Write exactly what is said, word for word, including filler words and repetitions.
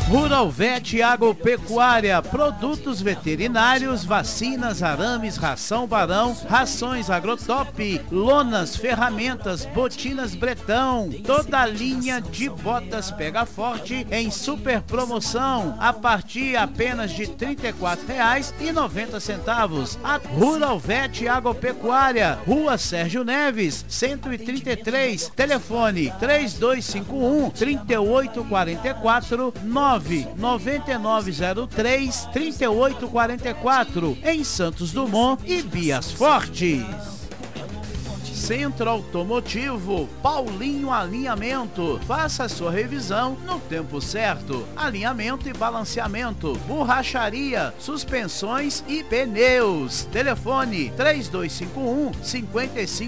Rural Vet Agropecuária, produtos veterinários, vacinas, arames, ração Barão, rações Agrotop, lonas, ferramentas, botinas Bretão, toda a linha de botas Pega Forte em super promoção, a partir apenas de trinta e quatro reais e noventa centavos. A Rural Vet Agropecuária, Rua Sérgio Neves, cento e trinta e três, telefone três dois cinco um, três oito quatro quatro, nove nove nove zero três, três oito quatro quatro, em Santos Dumont e Bias Fortes. Centro Automotivo Paulinho Alinhamento. Faça a sua revisão no tempo certo. Alinhamento e balanceamento, borracharia, suspensões e pneus. Telefone três dois cinco um, cinco cinco